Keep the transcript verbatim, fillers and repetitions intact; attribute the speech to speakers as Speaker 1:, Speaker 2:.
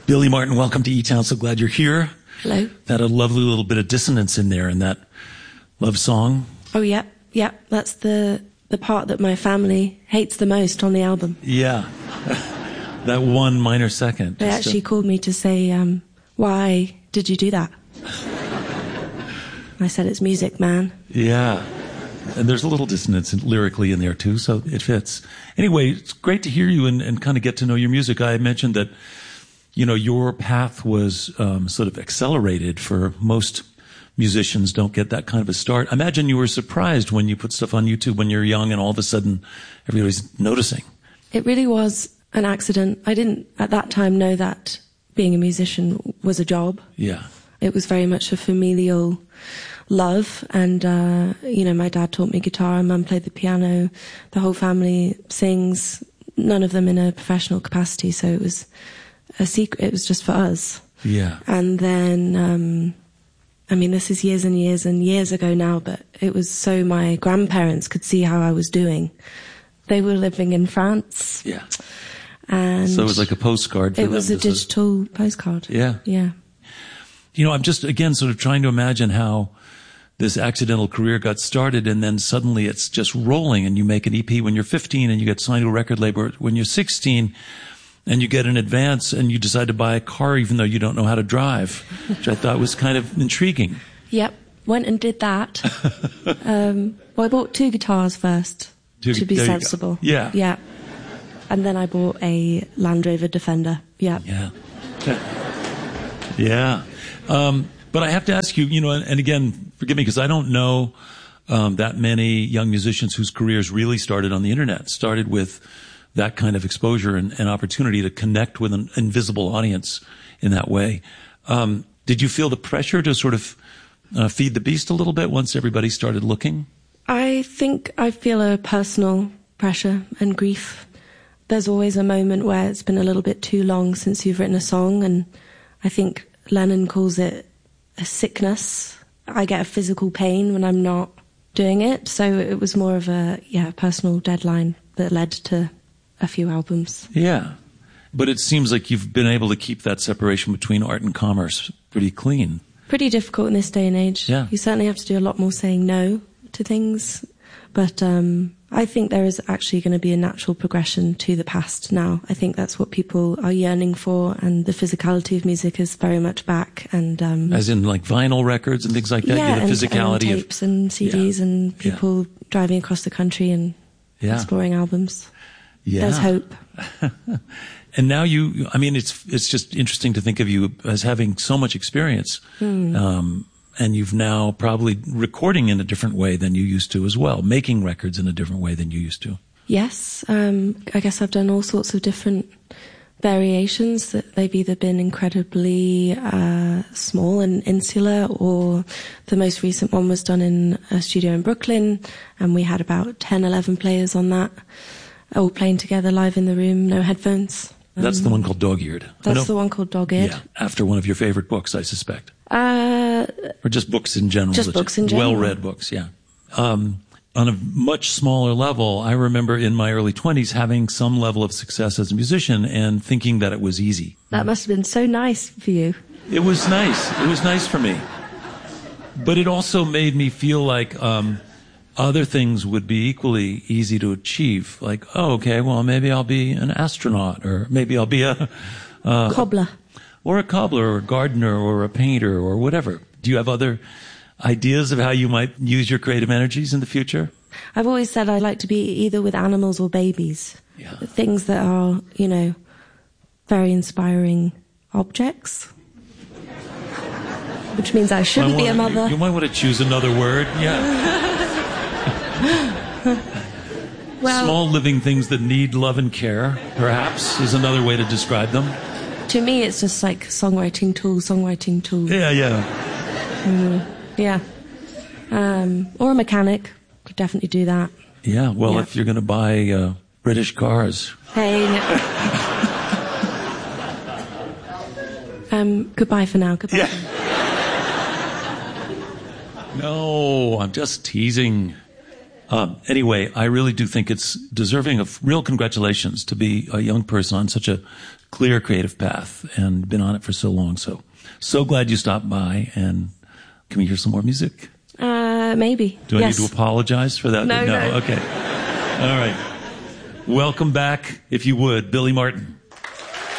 Speaker 1: Billy Martin, welcome to E-Town. So glad you're here.
Speaker 2: Hello.
Speaker 1: That had a lovely little bit of dissonance in there in that love song.
Speaker 2: Oh, yeah. Yeah. That's the, the part that my family hates the most on the album.
Speaker 1: Yeah. That one minor second.
Speaker 2: They actually a... called me to say, um, why did you do that? I said, it's music, man.
Speaker 1: Yeah. And there's a little dissonance lyrically in there, too, so it fits. Anyway, it's great to hear you and, and kind of get to know your music. I mentioned that, you know, your path was um, sort of accelerated for most musicians don't get that kind of a start. I imagine you were surprised when you put stuff on YouTube when you're young and all of a sudden everybody's noticing.
Speaker 2: It really was an accident. I didn't at that time know that being a musician was a job.
Speaker 1: Yeah.
Speaker 2: It was very much a familial love, and uh, you know, my dad taught me guitar, mum played the piano, the whole family sings, none of them in a professional capacity, so it was a secret, it was just for us.
Speaker 1: Yeah.
Speaker 2: And then, um, I mean, this is years and years and years ago now, but it was so my grandparents could see how I was doing. They were living in France.
Speaker 1: Yeah.
Speaker 2: And
Speaker 1: so it was like a postcard for
Speaker 2: it
Speaker 1: them.
Speaker 2: It was a digital
Speaker 1: sort of...
Speaker 2: postcard.
Speaker 1: Yeah.
Speaker 2: Yeah.
Speaker 1: You know, I'm just, again, sort of trying to imagine how this accidental career got started, and then suddenly it's just rolling, and you make an E P when you're fifteen, and you get signed to a record label when you're sixteen, and you get an advance, and you decide to buy a car even though you don't know how to drive, which I thought was kind of intriguing.
Speaker 2: Yep, went and did that. um, well, I bought two guitars first, two, to be sensible.
Speaker 1: Yeah.
Speaker 2: Yeah. And then I bought a Land Rover Defender. Yeah.
Speaker 1: Yeah. Yeah. Um, but I have to ask you, you know, and, and again, forgive me because I don't know um, that many young musicians whose careers really started on the internet, started with that kind of exposure and, and opportunity to connect with an invisible audience in that way. Um, did you feel the pressure to sort of uh, feed the beast a little bit once everybody started looking?
Speaker 2: I think I feel a personal pressure and grief. There's always a moment where it's been a little bit too long since you've written a song, and I think Lennon calls it a sickness. I get a physical pain when I'm not doing it, so it was more of a yeah personal deadline that led to a few albums.
Speaker 1: Yeah, but it seems like you've been able to keep that separation between art and commerce pretty clean.
Speaker 2: Pretty difficult in this day and age.
Speaker 1: Yeah.
Speaker 2: You certainly have to do a lot more saying no to things, but um, I think there is actually going to be a natural progression to the past now. I think that's what people are yearning for, and the physicality of music is very much back. And um,
Speaker 1: as in like vinyl records and things like that.
Speaker 2: Yeah,
Speaker 1: the
Speaker 2: and,
Speaker 1: physicality
Speaker 2: and tapes
Speaker 1: of,
Speaker 2: and C Ds
Speaker 1: yeah,
Speaker 2: and people yeah. driving across the country and yeah. exploring albums.
Speaker 1: Yeah.
Speaker 2: There's hope.
Speaker 1: And now you, I mean, it's it's just interesting to think of you as having so much experience.
Speaker 2: Mm.
Speaker 1: Um, and you've now probably recording in a different way than you used to as well, making records in a different way than you used to.
Speaker 2: Yes. Um, I guess I've done all sorts of different variations that they've either been incredibly uh, small and insular, or the most recent one was done in a studio in Brooklyn, and we had about ten, eleven players on that, all playing together live in the room, no headphones. Um,
Speaker 1: that's the one called Dog-Eared.
Speaker 2: That's the one called Dog-Eared.
Speaker 1: Yeah, after one of your favorite books, I suspect.
Speaker 2: Uh,
Speaker 1: or just books in general.
Speaker 2: Just books in general.
Speaker 1: Well-read books, yeah. Um, on a much smaller level, I remember in my early twenties having some level of success as a musician and thinking that it was easy.
Speaker 2: That must have been so nice for you.
Speaker 1: It was nice. It was nice for me. But it also made me feel like um, other things would be equally easy to achieve. Like, oh, okay, well, maybe I'll be an astronaut, or maybe I'll be a... Uh,
Speaker 2: cobbler.
Speaker 1: Or a cobbler, or a gardener, or a painter, or whatever. Do you have other ideas of how you might use your creative energies in the future?
Speaker 2: I've always said I like to be either with animals or babies.
Speaker 1: Yeah.
Speaker 2: Things that are, you know, very inspiring objects. Which means I shouldn't
Speaker 1: wanna,
Speaker 2: be a mother.
Speaker 1: You, you might want to choose another word, yeah.
Speaker 2: Well,
Speaker 1: small living things that need love and care, perhaps, is another way to describe them.
Speaker 2: To me, it's just like songwriting tool, songwriting tool.
Speaker 1: Yeah, yeah.
Speaker 2: Mm, yeah. Um, or a mechanic. Could definitely do that.
Speaker 1: Yeah, well,
Speaker 2: yeah.
Speaker 1: if you're going to buy uh, British cars.
Speaker 2: Hey. um, goodbye for now. Goodbye.
Speaker 1: Yeah. No, I'm just teasing. Um, anyway, I really do think it's deserving of real congratulations to be a young person on such a clear creative path and been on it for so long. So, so glad you stopped by. And can we hear some more music?
Speaker 2: Uh, maybe.
Speaker 1: Do I
Speaker 2: yes.
Speaker 1: need to apologize for that?
Speaker 2: No, no.
Speaker 1: Okay. All right. Welcome back, if you would, Billy Martin.